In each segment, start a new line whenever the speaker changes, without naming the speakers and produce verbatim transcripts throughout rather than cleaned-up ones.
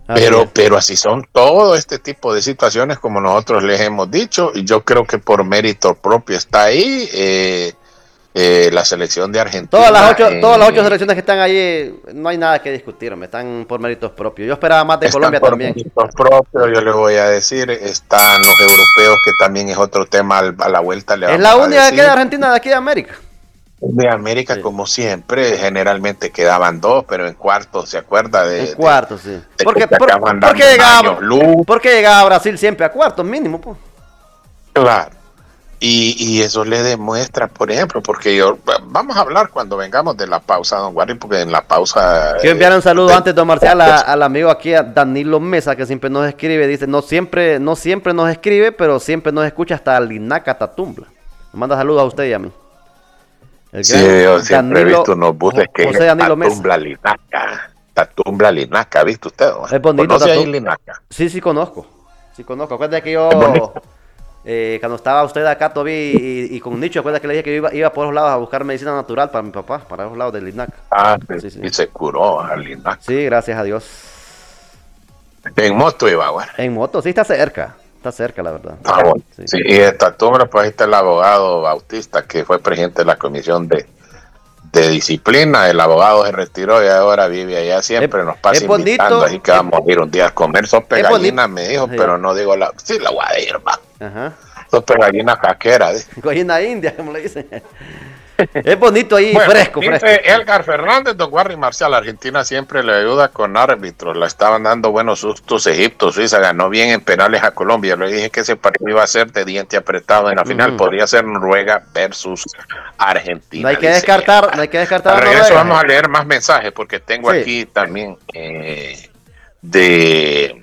Pero, pero así son todo este tipo de situaciones, como nosotros les hemos dicho, y yo creo que por mérito propio está ahí eh, eh, la selección de Argentina.
Todas las ocho,
en,
todas las ocho selecciones que están ahí, no hay nada que discutir, me están por méritos propios. Yo esperaba más de
están
Colombia
por
también.
méritos propios, yo les voy a decir, están los europeos, que también es otro tema a la vuelta. Le
Es
vamos
la
a
única
decir.
que queda Argentina de aquí de América.
De América, sí. Como siempre, generalmente quedaban dos, pero en cuartos, ¿se acuerda? De,
en cuartos, sí.
De
porque, por, porque, llegaba, porque llegaba a Brasil siempre a cuartos mínimo, pues.
Claro. Y, y eso le demuestra, por ejemplo, porque yo, vamos a hablar cuando vengamos de la pausa, don Guardi, porque en la pausa...
Quiero enviar un saludo eh, antes, don Marcial, a, al amigo aquí, a Danilo Mesa, que siempre nos escribe, dice, no siempre, no siempre nos escribe, pero siempre nos escucha hasta Linaca, Tatumbla. Nos manda saludos a usted y a mí.
El sí, yo siempre Danilo, he visto unos buses que
José Danilo
Tatumbla, Linaca, Tatumbla, Linaca, ¿viste usted?
Es bonito.
¿Conoce ahí Linaca?
Sí, sí conozco, sí conozco. Acuérdate que yo, eh, cuando estaba usted acá todavía y, y, y con Nicho, acuérdate que le dije que yo iba, iba por los lados a buscar medicina natural para mi papá, para los lados de Linaca.
Ah, sí, sí. Y se curó a Linaca.
Sí, gracias a Dios.
En moto iba, bueno.
En moto, sí está cerca. Está cerca, la verdad.
Ah, bueno. Sí, sí, y de Tatumbla, pues ahí está el abogado Bautista, que fue presidente de la comisión de, de disciplina. El abogado se retiró y ahora vive allá. Siempre es, nos pasa invitando, bonito, así que vamos es, a ir un día a comer sopa gallina, me dijo, sí. Pero no digo la... Sí, la guadirba. Ajá. Sopa gallina caquera.
Gallina india, como le dicen. Es bonito ahí, bueno, fresco, fresco.
Edgar Fernández, don Guardi Marcial, Argentina siempre le ayuda con árbitros, la estaban dando buenos sustos. Egipto, Suiza ganó bien en penales a Colombia. Le dije que ese partido iba a ser de diente apretado en la final, uh-huh. Podría ser Noruega versus Argentina.
No hay que descartar, ya. no hay que descartar.
Al regreso vamos a leer más mensajes, porque tengo sí. aquí también eh, de...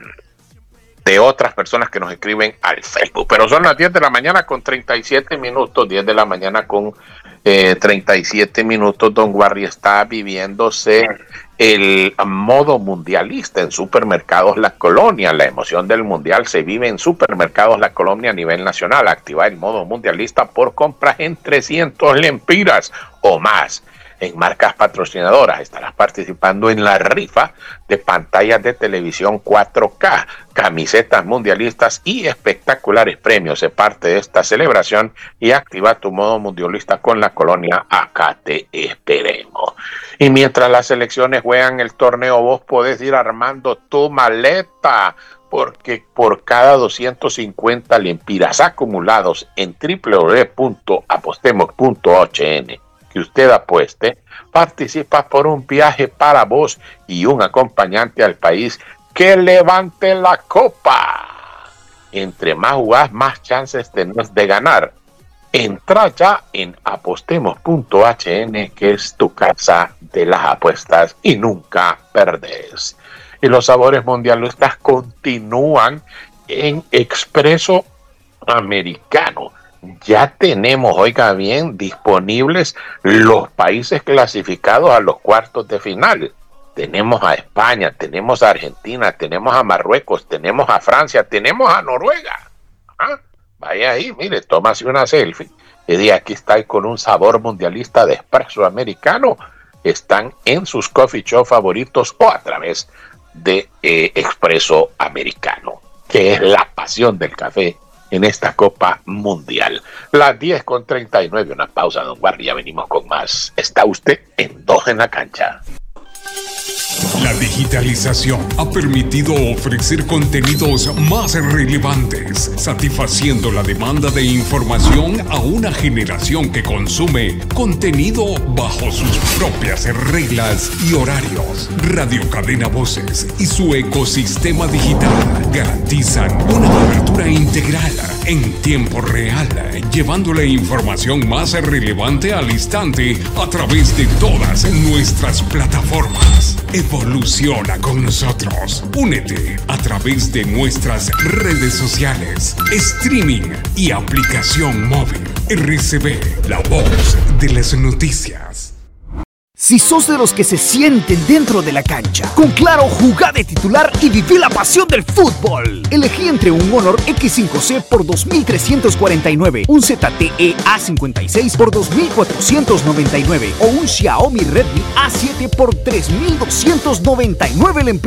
de otras personas que nos escriben al Facebook. Pero son las diez de la mañana con treinta y siete minutos, diez de la mañana con eh, treinta y siete minutos. Don Guardi, está viviéndose el modo mundialista en Supermercados La Colonia. La emoción del mundial se vive en Supermercados La Colonia a nivel nacional. Activa el modo mundialista por compras en trescientos lempiras o más. En marcas patrocinadoras estarás participando en la rifa de pantallas de televisión cuatro K, camisetas mundialistas y espectaculares premios. Se parte de esta celebración y activa tu modo mundialista con La Colonia. Acá te esperemos. Y mientras las selecciones juegan el torneo, vos podés ir armando tu maleta, porque por cada doscientos cincuenta lempiras acumulados en doble u doble u doble u punto apostemos punto h n que usted apueste, participa por un viaje para vos y un acompañante al país que levante la copa. Entre más jugás, más chances tenés de ganar. Entra ya en apostemos punto h n, que es tu casa de las apuestas, y nunca perdés. Y los sabores mundialistas continúan en Expreso Americano. Ya tenemos, oiga bien, disponibles los países clasificados a los cuartos de final. Tenemos a España, tenemos a Argentina, tenemos a Marruecos, tenemos a Francia, tenemos a Noruega. ¿Ah? Vaya ahí, mire, tómase una selfie. Y de aquí está con un sabor mundialista de Expreso Americano. Están en sus coffee shop favoritos o a través de eh, Expreso Americano, que es la pasión del café en esta Copa Mundial. Las diez con treinta y nueve, una pausa, don Guardi, ya venimos con más. Está usted en Dos en la Cancha.
La digitalización ha permitido ofrecer contenidos más relevantes, satisfaciendo la demanda de información a una generación que consume contenido bajo sus propias reglas y horarios. Radio Cadena Voces y su ecosistema digital garantizan una cobertura integral en tiempo real, llevando la información más relevante al instante a través de todas nuestras plataformas. Evoluciona con nosotros. Únete a través de nuestras redes sociales, streaming y aplicación móvil. R C B, la voz de las noticias.
Si sos de los que se sienten dentro de la cancha, con Claro, jugá de titular y viví la pasión del fútbol. Elegí entre un Honor X cinco C por dos mil trescientos cuarenta y nueve, un Z T E A cincuenta y seis por dos mil cuatrocientos noventa y nueve o un Xiaomi Redmi A siete por tres mil doscientos noventa y nueve lempiras.